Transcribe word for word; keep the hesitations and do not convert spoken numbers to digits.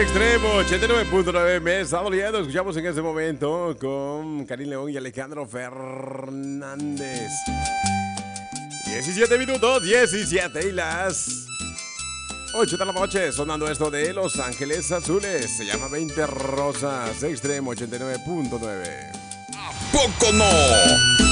Extremo ochenta y nueve punto nueve. Me está doliendo. Escuchamos en este momento con Karim León y Alejandro Fernández. diecisiete minutos, diecisiete y las ocho de la noche. Sonando esto de Los Ángeles Azules. Se llama veinte Rosas. Extremo ochenta y nueve punto nueve. ¿A poco no?